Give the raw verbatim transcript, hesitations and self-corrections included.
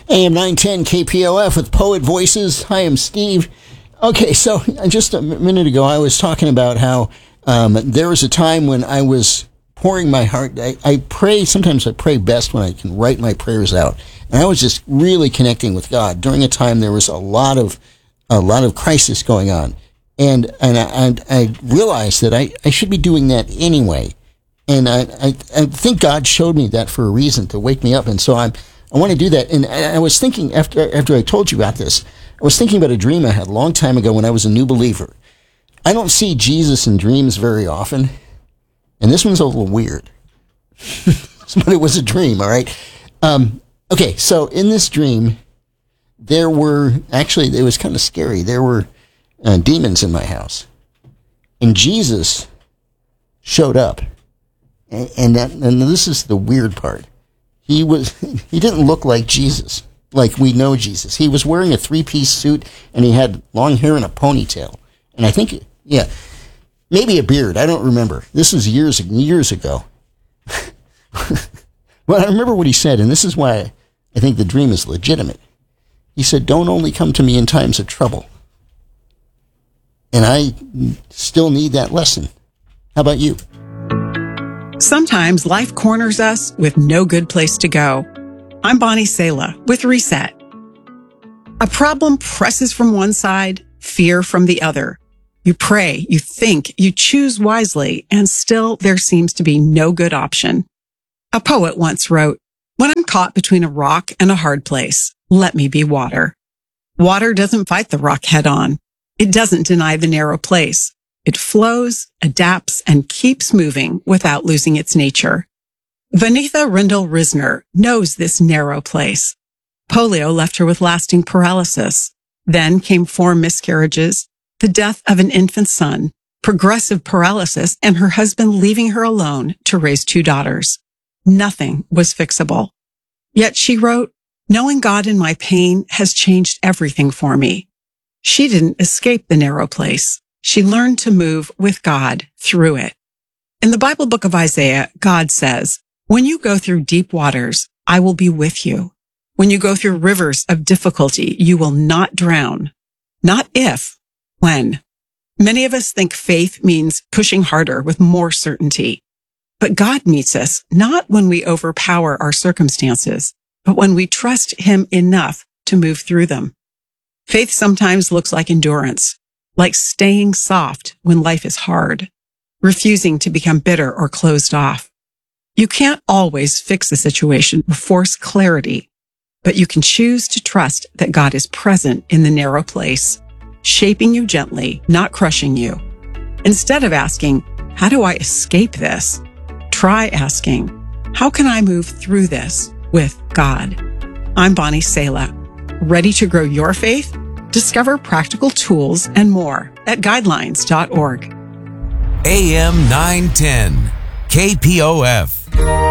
A M nine ten K P O F with Poet Voices. Hi, I'm Steve. Okay, so just a minute ago, I was talking about how um, there was a time when I was pouring my heart. I, I pray, sometimes I pray best when I can write my prayers out. And I was just really connecting with God. During a time there was a lot of a lot of crisis going on. And and I, and I realized that I, I should be doing that anyway. And I, I, I think God showed me that for a reason, to wake me up. And so I'm, I want to do that. And I was thinking, after after I told you about this, I was thinking about a dream I had a long time ago when I was a new believer. I don't see Jesus in dreams very often. And this one's a little weird. But it was a dream, all right? Um, okay, so in this dream, there were, actually, it was kind of scary. There were uh, demons in my house. And Jesus showed up. And, and, that, and this is the weird part. He was, he didn't look like Jesus, like we know Jesus. He was wearing a three-piece suit, and he had long hair and a ponytail. And I think, yeah, maybe a beard. I don't remember. This was years, years ago. Well, I remember what he said, and this is why I think the dream is legitimate. He said, "Don't only come to me in times of trouble." And I still need that lesson. How about you? Sometimes life corners us with no good place to go. I'm Bonnie Sala with Reset. A problem presses from one side, fear from the other. You pray, you think, you choose wisely, and still there seems to be no good option. A poet once wrote, "When I'm caught between a rock and a hard place, let me be water." Water doesn't fight the rock head on. It doesn't deny the narrow place. It flows, adapts, and keeps moving without losing its nature. Vanitha Rindle Risner knows this narrow place. Polio left her with lasting paralysis. Then came four miscarriages, the death of an infant son, progressive paralysis, and her husband leaving her alone to raise two daughters. Nothing was fixable. Yet she wrote, "Knowing God in my pain has changed everything for me." She didn't escape the narrow place. She learned to move with God through it. In the Bible book of Isaiah, God says, "When you go through deep waters, I will be with you. When you go through rivers of difficulty, you will not drown." Not if, when. Many of us think faith means pushing harder with more certainty. But God meets us not when we overpower our circumstances, but when we trust Him enough to move through them. Faith sometimes looks like endurance, like staying soft when life is hard, refusing to become bitter or closed off. You can't always fix a situation or force clarity, but you can choose to trust that God is present in the narrow place, shaping you gently, not crushing you. Instead of asking, "How do I escape this?" try asking, "How can I move through this with God?" I'm Bonnie Sala. Ready to grow your faith? Discover practical tools and more at guidelines dot org. A M nine ten, K P O F.